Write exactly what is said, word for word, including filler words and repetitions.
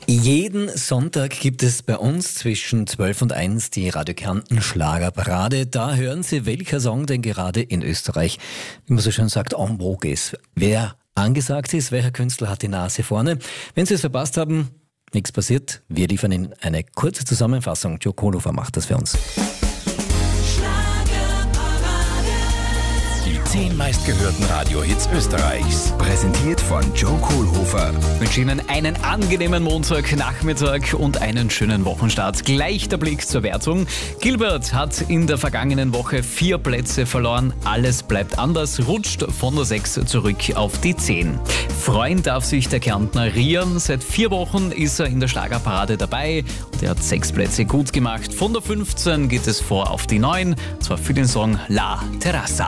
Jeden Sonntag gibt es bei uns zwischen zwölf und eins die Radio Kärnten Schlagerparade. Da hören Sie, welcher Song denn gerade in Österreich, wie man so schön sagt, en vogue ist. Wer angesagt ist, welcher Künstler hat die Nase vorne. Wenn Sie es verpasst haben, nichts passiert. Wir liefern Ihnen eine kurze Zusammenfassung. Joe Kohlhofer macht das für uns. Zehn meistgehörten Radiohits Österreichs. Präsentiert von Joe Kohlhofer. Wir wünschen Ihnen einen angenehmen Montagnachmittag und einen schönen Wochenstart. Gleich der Blick zur Wertung. Gilbert hat in der vergangenen Woche vier Plätze verloren. Alles bleibt anders, rutscht von der sechs zurück auf die zehn. Freuen darf sich der Kärntner Rian. Seit vier Wochen ist er in der Schlagerparade dabei und er hat sechs Plätze gut gemacht. Von der fünfzehn geht es vor auf die neun, zwar für den Song La Terrassa.